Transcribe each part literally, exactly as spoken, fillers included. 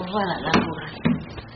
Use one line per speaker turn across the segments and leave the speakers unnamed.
Voilà la morale.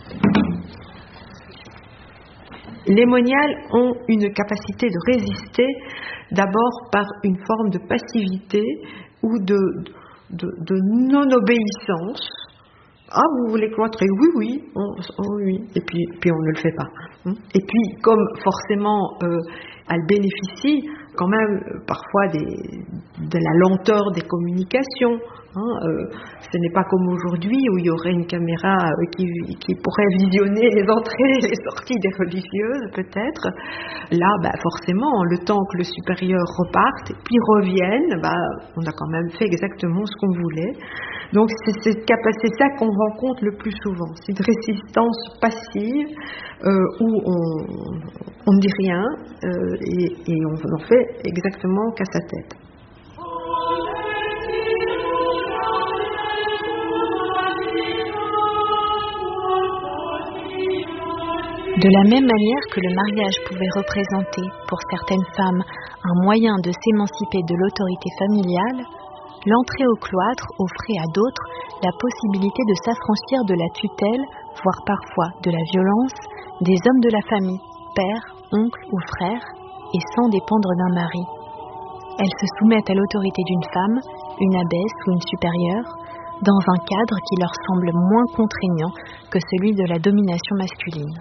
Les moniales ont une capacité de résister d'abord par une forme de passivité ou de, de, de non-obéissance. Ah, vous voulez cloîtrer? Oui, oui, on, oh, oui. Et puis, puis on ne le fait pas. Et puis, comme forcément, euh, elle bénéficie quand même euh, parfois des, de la lenteur des communications. Hein, euh, ce n'est pas comme aujourd'hui où il y aurait une caméra euh, qui, qui pourrait visionner les entrées et les sorties des religieuses, peut-être. Là, bah, forcément, le temps que le supérieur reparte, puis revienne, bah, on a quand même fait exactement ce qu'on voulait. Donc, c'est, c'est, c'est ça qu'on rencontre le plus souvent. C'est une résistance passive euh, où on, on ne dit rien euh, et, et on en fait exactement qu'à sa tête.
De la même manière que le mariage pouvait représenter, pour certaines femmes, un moyen de s'émanciper de l'autorité familiale, l'entrée au cloître offrait à d'autres la possibilité de s'affranchir de la tutelle, voire parfois de la violence, des hommes de la famille, père, oncle ou frère, et sans dépendre d'un mari. Elles se soumettent à l'autorité d'une femme, une abbesse ou une supérieure, dans un cadre qui leur semble moins contraignant que celui de la domination masculine.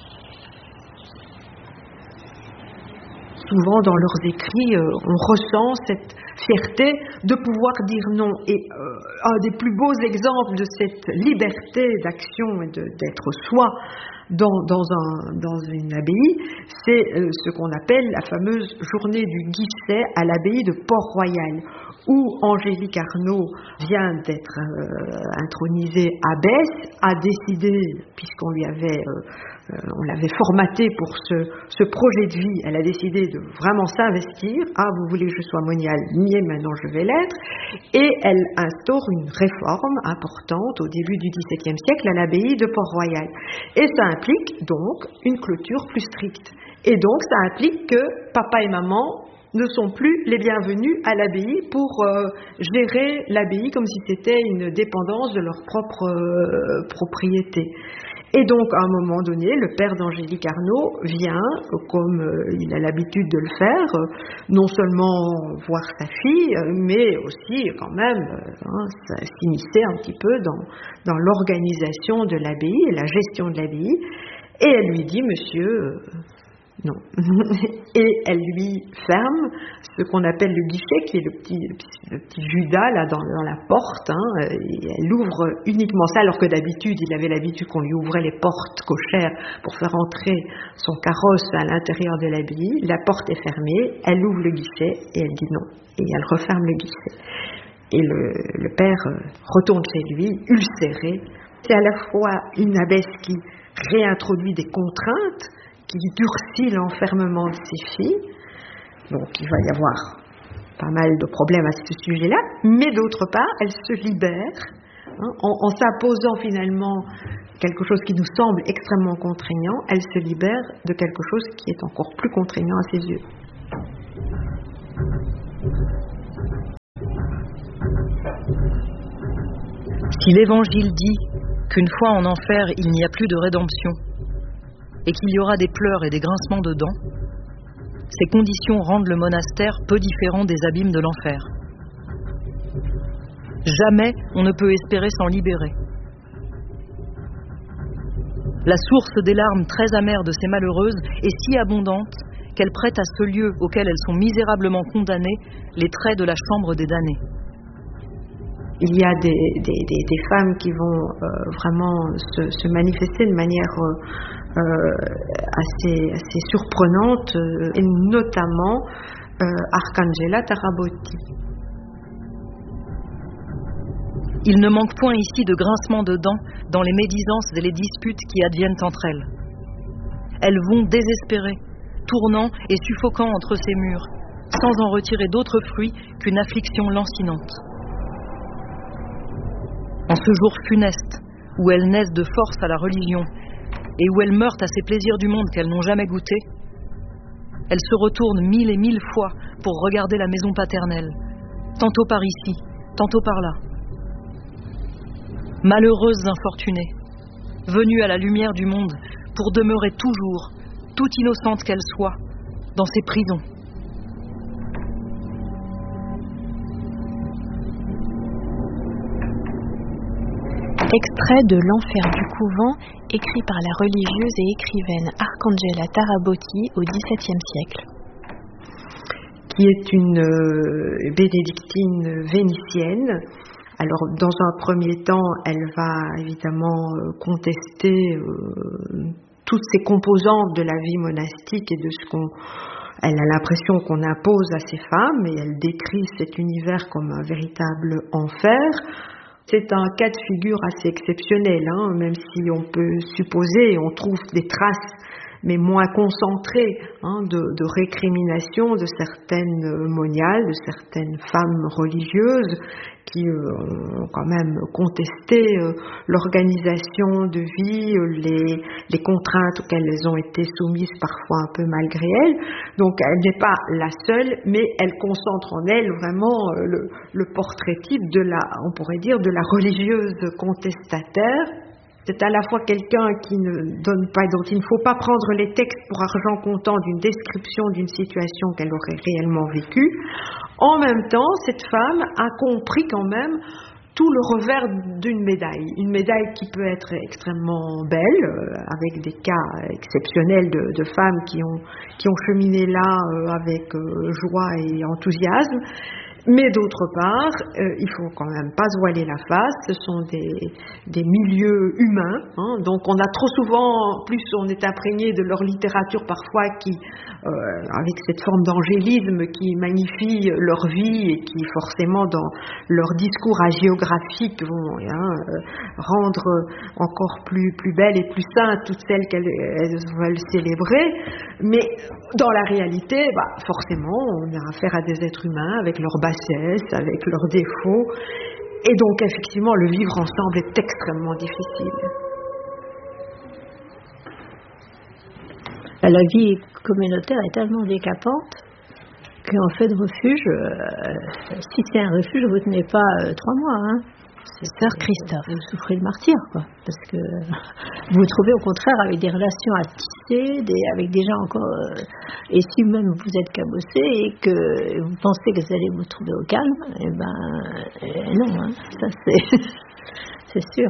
Souvent dans leurs écrits, euh, on ressent cette fierté de pouvoir dire non. Et euh, un des plus beaux exemples de cette liberté d'action et de, d'être soi dans, dans, un, dans une abbaye, c'est euh, ce qu'on appelle la fameuse journée du guichet à l'abbaye de Port-Royal, où Angélique Arnauld vient d'être euh, intronisée abbesse, a décidé, puisqu'on lui avait... Euh, Euh, on l'avait formatée pour ce, ce projet de vie, elle a décidé de vraiment s'investir. Ah, vous voulez que je sois moniale? Mais maintenant je vais l'être. Et elle instaure une réforme importante au début du dix-septième siècle à l'abbaye de Port-Royal. Et ça implique donc une clôture plus stricte. Et donc ça implique que papa et maman ne sont plus les bienvenus à l'abbaye pour euh, gérer l'abbaye comme si c'était une dépendance de leur propre euh, propriété. Et donc, à un moment donné, le père d'Angélique Arnauld vient, comme euh, il a l'habitude de le faire, euh, non seulement voir sa fille, euh, mais aussi, quand même, euh, hein, s'immiscer un petit peu dans, dans l'organisation de l'abbaye et la gestion de l'abbaye. Et elle lui dit, monsieur, euh, non. Et elle lui ferme ce qu'on appelle le guichet, qui est le petit, le petit, le petit Judas là dans, dans la porte. Hein, et elle ouvre uniquement ça, alors que d'habitude, il avait l'habitude qu'on lui ouvrait les portes cochères pour faire entrer son carrosse à l'intérieur de l'abbaye. La porte est fermée, elle ouvre le guichet et elle dit non. Et elle referme le guichet. Et le, le père retourne chez lui, ulcéré. C'est à la fois une abbesse qui réintroduit des contraintes, qui durcit l'enfermement de ses filles. Donc il va y avoir pas mal de problèmes à ce sujet-là, mais d'autre part, elle se libère hein, en, en s'imposant finalement quelque chose qui nous semble extrêmement contraignant, elle se libère de quelque chose qui est encore plus contraignant à ses yeux.
Si l'Évangile dit qu'une fois en enfer, il n'y a plus de rédemption, et qu'il y aura des pleurs et des grincements de dents, ces conditions rendent le monastère peu différent des abîmes de l'enfer. Jamais on ne peut espérer s'en libérer. La source des larmes très amères de ces malheureuses est si abondante qu'elle prête à ce lieu auquel elles sont misérablement condamnées les traits de la chambre des damnés.
Il y a des, des, des, des femmes qui vont euh, vraiment se, se manifester de manière euh, euh, assez, assez surprenante, euh, et notamment euh, Arcangela Tarabotti.
Il ne manque point ici de grincements de dents dans les médisances et les disputes qui adviennent entre elles. Elles vont désespérées, tournant et suffoquant entre ces murs, sans en retirer d'autre fruit qu'une affliction lancinante. En ce jour funeste, où elles naissent de force à la religion, et où elles meurent à ces plaisirs du monde qu'elles n'ont jamais goûtés, elles se retournent mille et mille fois pour regarder la maison paternelle, tantôt par ici, tantôt par là. malheureuses infortunées, venues à la lumière du monde pour demeurer toujours, toute innocente qu'elles soient, dans ces prisons.
Extrait de L'Enfer du couvent, écrit par la religieuse et écrivaine Arcangela Tarabotti au dix-septième siècle.
Qui est une euh, bénédictine vénitienne. Alors, dans un premier temps, elle va évidemment euh, contester euh, toutes ces composantes de la vie monastique et de ce qu'on... Elle a l'impression qu'on impose à ces femmes, et elle décrit cet univers comme un véritable enfer. C'est un cas de figure assez exceptionnel, hein, même si on peut supposer, et on trouve des traces, mais moins concentrées, hein, de, de récrimination de certaines moniales, de certaines femmes religieuses qui euh, ont quand même contesté euh, l'organisation de vie, euh, les, les contraintes auxquelles elles ont été soumises parfois un peu malgré elles. Donc elle n'est pas la seule, mais elle concentre en elle vraiment euh, le, le portrait type de la, on pourrait dire, de la religieuse contestataire. C'est à la fois quelqu'un qui ne donne pas, dont il ne faut pas prendre les textes pour argent comptant d'une description d'une situation qu'elle aurait réellement vécue. En même temps, cette femme a compris quand même tout le revers d'une médaille. Une médaille qui peut être extrêmement belle, euh, avec des cas exceptionnels de, de femmes qui ont, qui ont cheminé là euh, avec euh, joie et enthousiasme. Mais d'autre part, euh, il faut quand même pas se voiler la face, ce sont des, des milieux humains, hein, donc on a trop souvent, plus on est imprégné de leur littérature parfois qui, euh, avec cette forme d'angélisme qui magnifie leur vie et qui forcément dans leur discours hagiographique vont hein, euh, rendre encore plus, plus belle et plus sainte toutes celles qu'elles elles veulent célébrer, mais dans la réalité, bah, forcément on a affaire à des êtres humains avec leur bassesse, avec leurs défauts, et donc effectivement le vivre ensemble est extrêmement difficile.
La vie communautaire est tellement décapante qu'en fait refuge, euh, si c'est un refuge, vous ne tenez pas euh, trois mois, hein.
C'est Sœur Christophe.
Vous souffrez le martyr, quoi, parce que vous vous trouvez au contraire avec des relations à tisser, des, avec des gens encore. Euh, et si même vous êtes cabossé et que vous pensez que vous allez vous trouver au calme, eh ben eh non, hein, ça c'est, c'est sûr.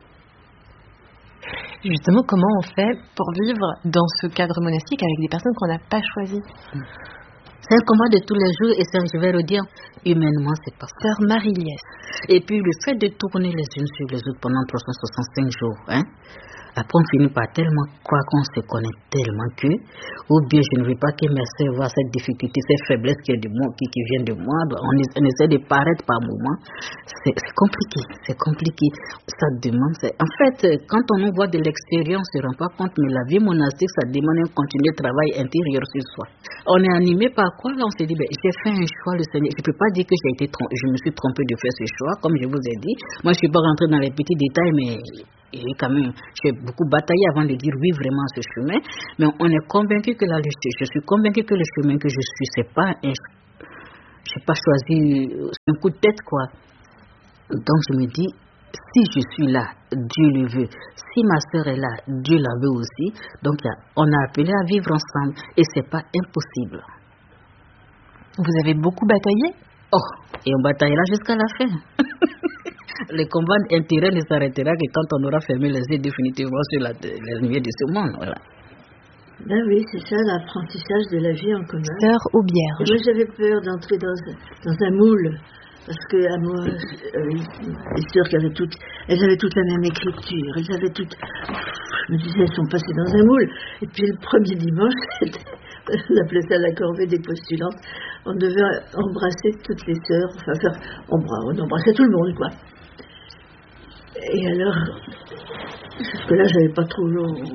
Justement, comment on fait pour vivre dans ce cadre monastique avec des personnes qu'on n'a pas choisies?
C'est un combat de tous les jours, et ça, je vais le dire, humainement, c'est pas ça.
Sœur Marie-Liesse.
Et puis, le fait de tourner les unes sur les autres pendant trois cent soixante-cinq jours, hein, après, on finit par tellement croire qu'on se connaît tellement que, ou bien je ne veux pas que mes sœurs voient cette difficulté, cette faiblesse qui, est de moi, qui, qui vient de moi, on, on essaie de paraître par moments. C'est, c'est compliqué, c'est compliqué. Ça demande, c'est... En fait, quand on nous voit de l'extérieur, on ne se rend pas compte, mais la vie monastique, ça demande un continuel travail intérieur sur soi. On est animé par quoi? Là, on se dit, ben, j'ai fait un choix, le Seigneur. Je ne peux pas dire que j'ai été trom- je me suis trompé de faire ce choix, comme je vous ai dit. Moi, je ne suis pas rentré dans les petits détails, mais j'ai quand même, j'ai beaucoup bataillé avant de dire oui vraiment à ce chemin. Mais on est convaincu que la lutte, je suis convaincu que le chemin que je suis, c'est pas un, je n'ai pas choisi un coup de tête, quoi. Donc, je me dis, si je suis là, Dieu le veut. Si ma sœur est là, Dieu la veut aussi. Donc, on a appelé à vivre ensemble. Et ce n'est pas impossible.
Vous avez beaucoup bataillé?
Oh, et on bataillera jusqu'à la fin. Le combat intérieur ne s'arrêtera que quand on aura fermé les yeux définitivement sur la, la lumière de ce monde. Voilà.
Ben oui, c'est ça l'apprentissage de la vie en commun.
Sœur Aubierge.
Moi, j'avais peur d'entrer dans, dans un moule. Parce que à moi, euh, les sœurs qui avaient toutes, elles avaient toutes la même écriture, elles avaient toutes, je me disais, elles sont passées dans un moule. Et puis le premier dimanche, on appelait ça la corvée des postulantes, on devait embrasser toutes les sœurs, enfin faire, on, on embrassait tout le monde, quoi. Et alors, parce que là, j'avais pas trop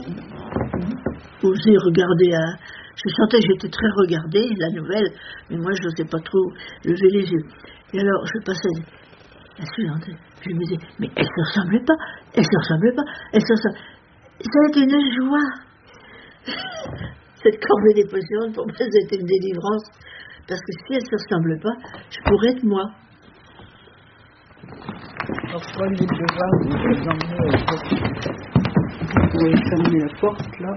osé regarder à... Je sentais que j'étais très regardée, la nouvelle, mais moi, je n'osais pas trop lever les yeux. Et alors, je passais la suivante. Je me disais, mais elle ne se ressemblait pas, elle ne se ressemblait pas, elle se ressemblait. Ça a été une joie. Cette corvée des potions, pour moi, c'était une délivrance. Parce que si elle ne se ressemble pas, je pourrais être moi.
parfois l'huile de vin, vous les emmenez. Vous pouvez fermer la porte là.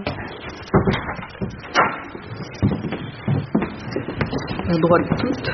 À droite toute.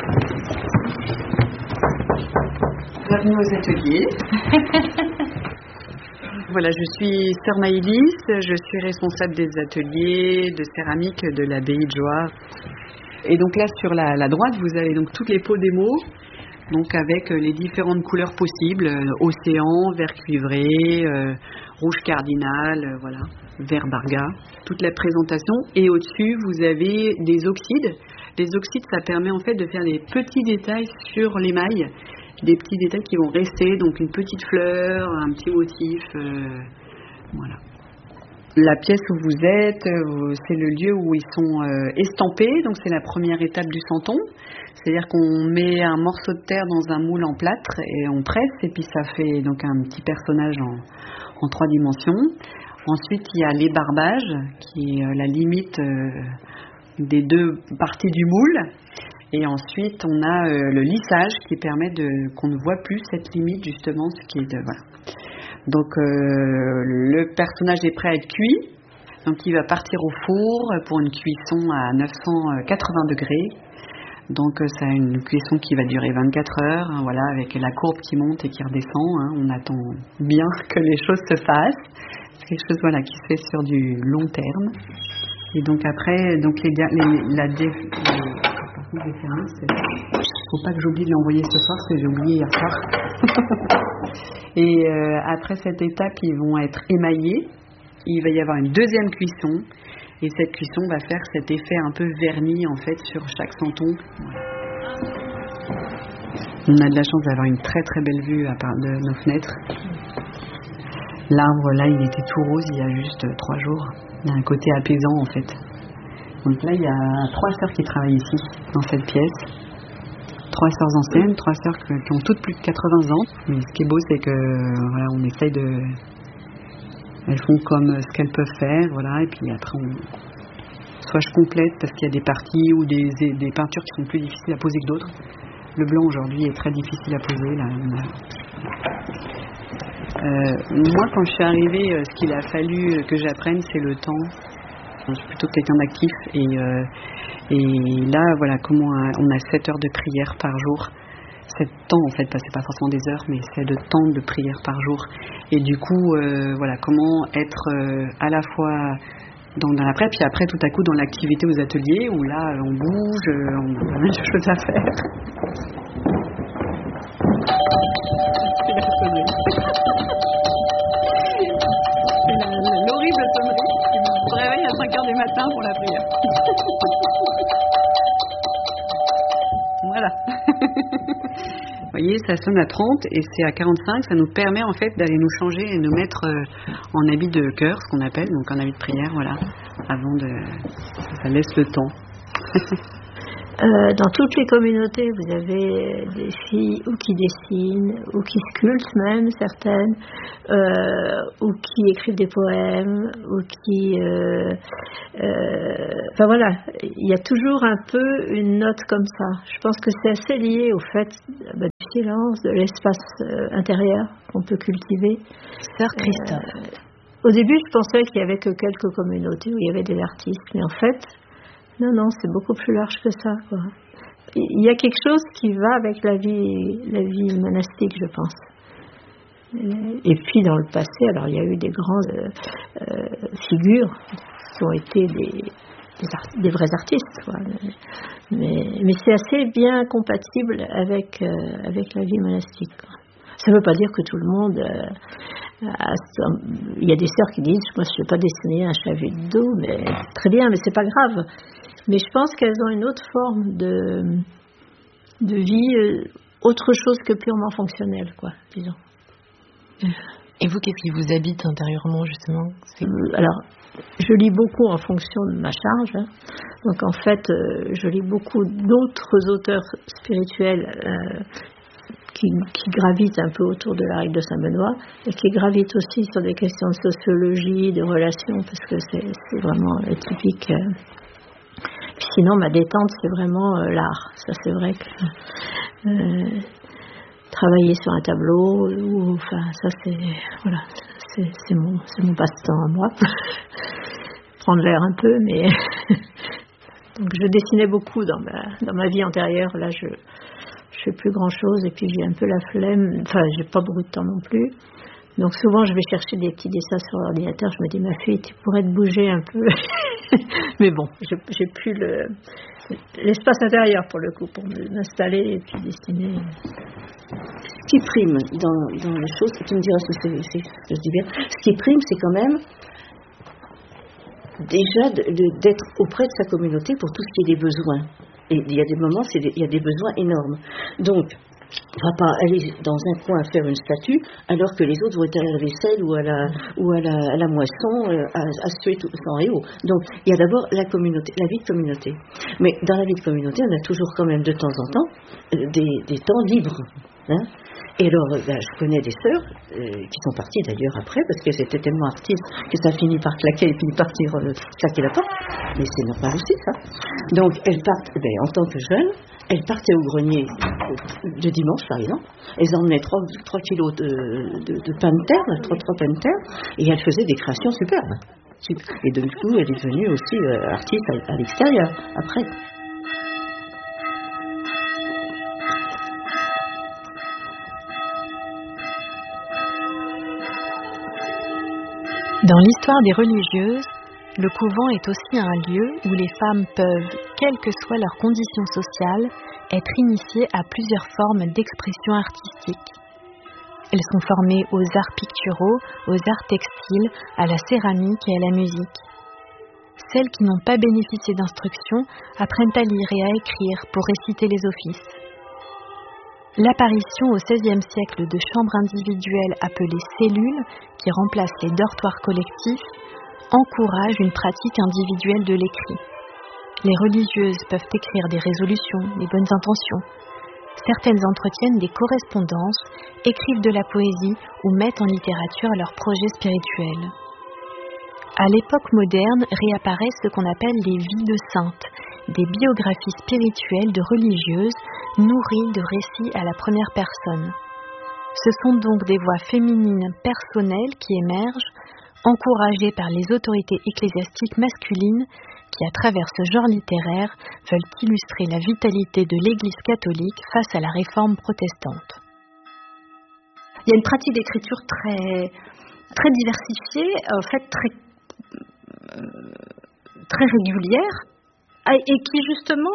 Bienvenue aux ateliers. Voilà, je suis sœur Maëlys, je suis responsable des ateliers de céramique de l'abbaye de Joie. Et donc là, sur la, la droite, vous avez donc toutes les pots démo, donc avec les différentes couleurs possibles, euh, océan, vert cuivré, euh, rouge cardinal, euh, voilà, vert barga, toute la présentation. Et au-dessus, vous avez des oxydes. Les oxydes, ça permet en fait de faire des petits détails sur l'émail, des petits détails qui vont rester, donc une petite fleur, un petit motif, euh, voilà. La pièce où vous êtes, c'est le lieu où ils sont euh, estampés, donc c'est la première étape du santon. C'est-à-dire qu'on met un morceau de terre dans un moule en plâtre et on presse, et puis ça fait donc un petit personnage en, en trois dimensions. Ensuite, il y a l'ébarbage, qui est euh, la limite euh, des deux parties du moule. Et ensuite, on a euh, le lissage qui permet de qu'on ne voit plus cette limite, justement, ce qui est de voilà. Donc euh, le personnage est prêt à être cuit. Donc il va partir au four pour une cuisson à neuf cent quatre-vingts degrés. Donc c'est une cuisson qui va durer vingt-quatre heures, hein, voilà, avec la courbe qui monte et qui redescend. Hein. On attend bien que les choses se fassent. C'est quelque chose voilà qui se fait sur du long terme. Et donc après, donc les, les la dé, les, faut pas que j'oublie de l'envoyer ce soir parce que j'ai oublié hier soir. Et euh, après cette étape, ils vont être émaillés. Il va y avoir une deuxième cuisson. Et cette cuisson va faire cet effet un peu verni en fait sur chaque santon. On a de la chance d'avoir une très très belle vue à part de nos fenêtres. L'arbre là, il était tout rose il y a juste trois jours. Il y a un côté apaisant en fait. Donc là, il y a trois sœurs qui travaillent ici, dans cette pièce. Trois sœurs anciennes, trois sœurs qui ont toutes plus de quatre-vingts ans. Mais ce qui est beau, c'est que voilà, on essaye de... Elles font comme ce qu'elles peuvent faire, voilà. Et puis après, on... soit je complète parce qu'il y a des parties ou des, des peintures qui sont plus difficiles à poser que d'autres. Le blanc aujourd'hui est très difficile à poser. Là. Euh, moi, quand je suis arrivée, ce qu'il a fallu que j'apprenne, c'est le temps. Je suis plutôt quelqu'un d'actif et, euh, et là voilà comment on a sept heures de prière par jour. sept temps en fait, c'est pas forcément des heures mais c'est le temps de prière par jour. Et du coup euh, voilà comment être euh, à la fois dans, dans l'après puis après tout à coup dans l'activité aux ateliers où là on bouge, on a pas mal de choses à faire. L'horrible sonnerie qui me réveille à cinq heures du matin pour la prière. Voilà. Vous voyez, ça sonne à trente et c'est à quarante-cinq. Ça nous permet en fait d'aller nous changer et nous mettre euh, en habit de chœur, ce qu'on appelle, donc en habit de prière, voilà, avant de... Ça laisse le temps.
Euh, dans toutes les communautés, vous avez des filles ou qui dessinent, ou qui sculptent même, certaines, euh, ou qui écrivent des poèmes, ou qui... Euh, euh, enfin voilà, il y a toujours un peu une note comme ça. Je pense que c'est assez lié au fait bah, du silence, de l'espace euh, intérieur qu'on peut cultiver.
Sœur Christophe.
Euh, au début, je pensais qu'il y avait que quelques communautés où il y avait des artistes, mais en fait... Non, non, c'est beaucoup plus large que ça, quoi. Il y a quelque chose qui va avec la vie, la vie monastique, je pense. Et puis dans le passé, alors il y a eu des grandes euh, euh, figures qui ont été des, des, art- des vrais artistes, quoi. Mais, mais c'est assez bien compatible avec, euh, avec la vie monastique, quoi. Ça ne veut pas dire que tout le monde... Euh, a, il y a des sœurs qui disent, moi je ne vais pas dessiner un chalut de dos, mais très bien, mais c'est pas grave. Mais je pense qu'elles ont une autre forme de, de vie, euh, autre chose que purement fonctionnelle, quoi, disons.
Et vous, qu'est-ce qui vous habite intérieurement, justement? C'est...
Alors, je lis beaucoup en fonction de ma charge. Hein. Donc, en fait, euh, je lis beaucoup d'autres auteurs spirituels euh, qui, qui gravitent un peu autour de la règle de Saint-Benoît et qui gravitent aussi sur des questions de sociologie, de relations, parce que c'est, c'est vraiment euh, typique... Euh, Sinon, ma détente, c'est vraiment euh, l'art. Ça, c'est vrai que... Euh, travailler sur un tableau, ou, enfin, ça c'est, voilà, c'est, c'est mon, c'est mon passe-temps à moi. Prendre l'air un peu, mais donc je dessinais beaucoup dans ma, dans ma vie antérieure. Là, je je fais plus grand-chose, et puis j'ai un peu la flemme. Enfin, j'ai pas beaucoup de temps non plus. Donc souvent, je vais chercher des petits dessins sur l'ordinateur. Je me dis, ma fille, tu pourrais te bouger un peu. Mais bon, j'ai, j'ai plus le, l'espace intérieur pour le coup, pour m'installer et puis dessiner. Ce qui prime dans, dans les choses, tu me diras si c'est, c'est, je dis bien, ce qui prime, c'est quand même déjà de, de, d'être auprès de sa communauté pour tout ce qui est des besoins. Et il y a des moments, c'est des, il y a des besoins énormes. Donc, on ne va pas aller dans un coin faire une statue alors que les autres vont être à la vaisselle ou à la, ou à la, à la moisson, euh, à, à suer tout en haut. Donc, il y a d'abord la communauté, la vie de communauté. Mais dans la vie de communauté, on a toujours quand même de temps en temps euh, des, des temps libres. Hein. Et alors, ben, je connais des sœurs euh, qui sont parties d'ailleurs après, parce qu'elles étaient tellement artistes que ça finit par claquer et puis partir euh, claquer la porte. Mais c'est normal aussi, ça. Donc, elles partent, ben, en tant que jeunes, elles partaient au grenier de dimanche, par exemple. Elles emmenaient trois kilos de, de, de pain de terre, trois pains de terre, et elles faisaient des créations superbes. Et du coup, elle est devenue aussi euh, artiste à, à l'extérieur, après.
Dans l'histoire des religieuses, le couvent est aussi un lieu où les femmes peuvent, quelles que soient leurs conditions sociales, être initiées à plusieurs formes d'expression artistique. Elles sont formées aux arts picturaux, aux arts textiles, à la céramique et à la musique. Celles qui n'ont pas bénéficié d'instruction apprennent à lire et à écrire pour réciter les offices. L'apparition au seizième siècle de chambres individuelles appelées cellules, qui remplacent les dortoirs collectifs, encourage une pratique individuelle de l'écrit. Les religieuses peuvent écrire des résolutions, des bonnes intentions. Certaines entretiennent des correspondances, écrivent de la poésie ou mettent en littérature leurs projets spirituels. À l'époque moderne réapparaissent ce qu'on appelle les vies de saintes, des biographies spirituelles de religieuses nourries de récits à la première personne. Ce sont donc des voix féminines personnelles qui émergent, encouragées par les autorités ecclésiastiques masculines qui, à travers ce genre littéraire, veulent illustrer la vitalité de l'Église catholique face à la réforme protestante.
Il y a une pratique d'écriture très, très diversifiée, en fait très, euh, très régulière, et qui justement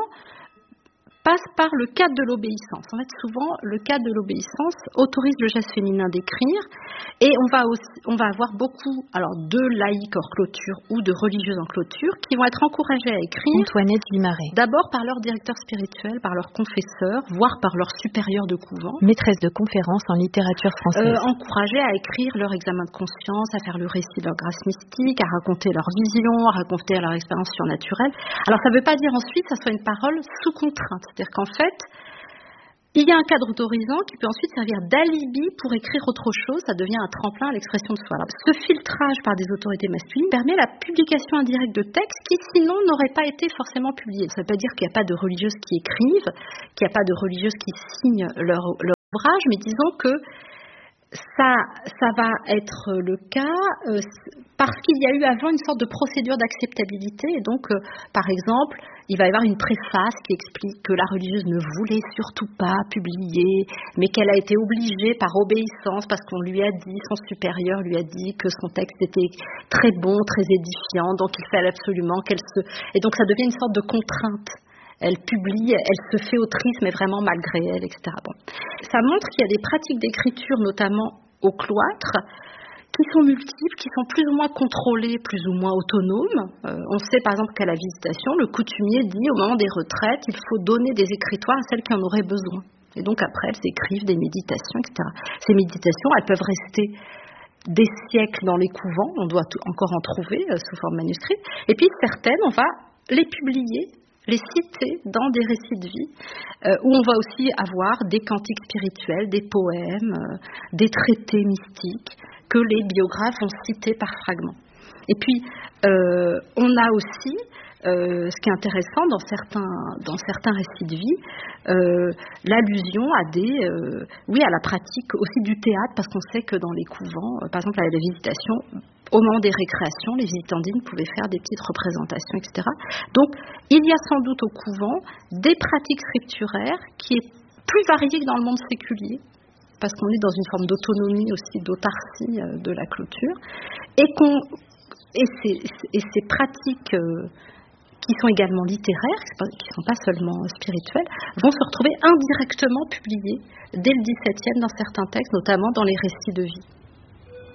passe par le cadre de l'obéissance. En fait, souvent, le cadre de l'obéissance autorise le geste féminin d'écrire, et on va, aussi, on va avoir beaucoup alors, de laïcs hors clôture ou de religieuses en clôture qui vont être encouragées à écrire.
Antoinette Vimaret.
D'abord par leur directeur spirituel, par leur confesseur, voire par leur supérieur de couvent.
Maîtresse de conférences en littérature française.
Euh, encouragées à écrire leur examen de conscience, à faire le récit de leur grâce mystique, à raconter leur vision, à raconter leur expérience surnaturelle. Alors, ça ne veut pas dire ensuite que ça soit une parole sous contrainte. C'est-à-dire qu'en fait, il y a un cadre autorisant qui peut ensuite servir d'alibi pour écrire autre chose, ça devient un tremplin à l'expression de soi. Alors, ce filtrage par des autorités masculines permet la publication indirecte de textes qui sinon n'auraient pas été forcément publiés. Ça ne veut pas dire qu'il n'y a pas de religieuses qui écrivent, qu'il n'y a pas de religieuses qui signent leur, leur ouvrage, mais disons que ça, ça va être le cas euh, parce qu'il y a eu avant une sorte de procédure d'acceptabilité. Et donc, euh, par exemple, il va y avoir une préface qui explique que la religieuse ne voulait surtout pas publier, mais qu'elle a été obligée par obéissance parce qu'on lui a dit, son supérieur lui a dit que son texte était très bon, très édifiant, donc il fallait absolument qu'elle se... Et donc ça devient une sorte de contrainte. Elle publie, elle se fait autrice, mais vraiment malgré elle, et cetera. Bon. Ça montre qu'il y a des pratiques d'écriture, notamment au cloître, qui sont multiples, qui sont plus ou moins contrôlées, plus ou moins autonomes. Euh, on sait par exemple qu'à la visitation, le coutumier dit au moment des retraites, il faut donner des écritoires à celles qui en auraient besoin. Et donc après, elles écrivent des méditations, et cetera. Ces méditations, elles peuvent rester des siècles dans les couvents, on doit encore en trouver euh, sous forme manuscrite. Et puis certaines, on va les publier, les citer dans des récits de vie, euh, où on va aussi avoir des cantiques spirituels, des poèmes, euh, des traités mystiques, que les biographes vont citer par fragments. Et puis, euh, on a aussi
euh, ce qui est intéressant dans certains, dans certains récits de vie, euh, l'allusion à des, euh, oui, à la pratique aussi du théâtre, parce qu'on sait que dans les couvents, euh, par exemple à la visitation, au moment des récréations, les visitandines pouvaient faire des petites représentations, et cetera. Donc, il y a sans doute au couvent des pratiques scripturaires qui est plus variées que dans le monde séculier, parce qu'on est dans une forme d'autonomie aussi, d'autarcie euh, de la clôture, et qu'on et ces, et ces pratiques euh, qui sont également littéraires, qui ne sont pas seulement spirituelles, vont se retrouver indirectement publiées dès le dix-septième dans certains textes, notamment dans les récits de vie.